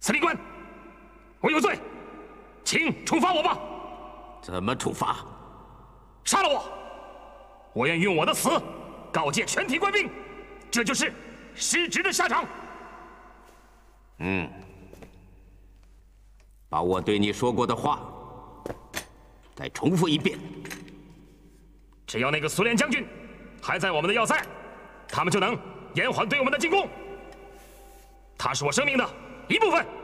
司令官，我有罪，请处罚我吧。 怎么处罚？ 杀了我！我愿用我的死告诫全体官兵，这就是失职的下场。 把我对你说过的话再重复一遍。 只要那个苏联将军还在我们的要塞，他们就能延缓对我们的进攻。他是我生命的一部分。